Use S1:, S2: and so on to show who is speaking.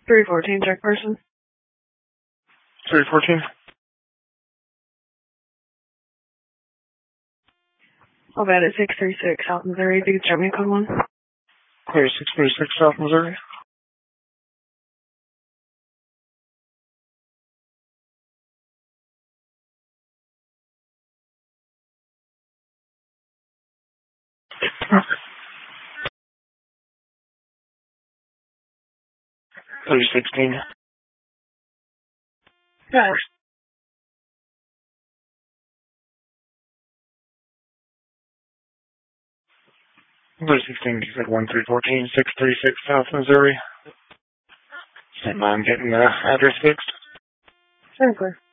S1: 314, check person.
S2: 314.
S1: I'll bet it's 636 South Missouri. If you could start me a code 1.
S2: Clear 636 South Missouri. Clear 16.
S1: Yeah.
S2: Clear 16, you said 1314, 636 South Missouri. Same, I'm getting the address fixed.
S1: Sure, clear.